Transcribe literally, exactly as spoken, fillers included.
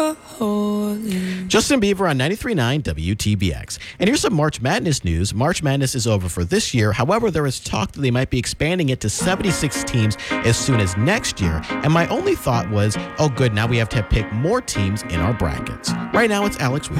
Justin Bieber on ninety-three point nine W T B X. And here's some March Madness news. March Madness is over for this year. However, there is talk that they might be expanding it to seventy-six teams as soon as next year. And my only thought was, oh, good, now we have to pick more teams in our brackets. Right now, it's Alex Wheeler.